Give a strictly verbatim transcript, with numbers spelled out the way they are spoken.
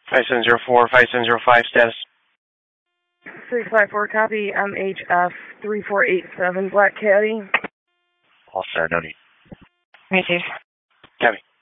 five seven zero four, five seven zero five, status. six five four, copy, M H F three four eight seven, Black Caddy. All set, no need. Receive. Copy.